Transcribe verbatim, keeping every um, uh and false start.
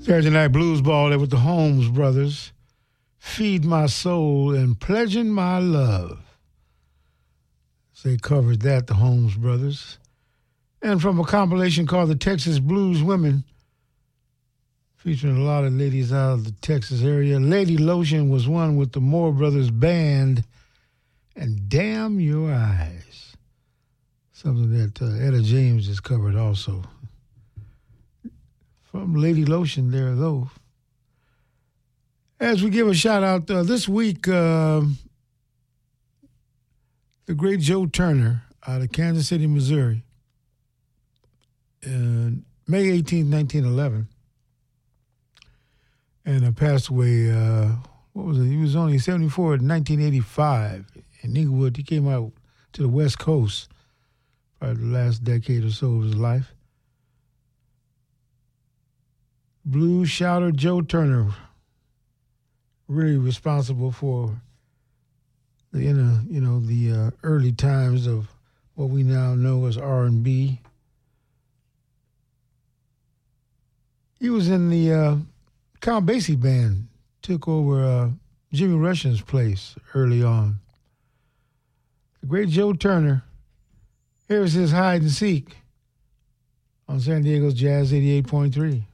Thursday Night Blues Ball there with the Holmes Brothers. Feed My Soul and Pledging My Love. They covered that, the Holmes Brothers. And from a compilation called The Texas Blues Women, featuring a lot of ladies out of the Texas area. Lady Lotion was one with the Moore Brothers Band. And Damn Your Eyes. Something that uh, Etta James has covered also. From Lady Lotion there, though. As we give a shout out uh, this week, uh, the great Joe Turner out of Kansas City, Missouri, on May eighteenth, nineteen eleven, and uh, passed away, uh, what was it? He was only seventy-four in nineteen eighty-five in Inglewood. He came out to the West Coast probably the last decade or so of his life. Blues shouter Joe Turner, really responsible for the inner, you know, the uh, early times of what we now know as R and B. He was in the uh, Count Basie band, took over uh, Jimmy Rushing's place early on. The great Joe Turner. Here's his Hide and Seek on San Diego's Jazz eighty-eight point three.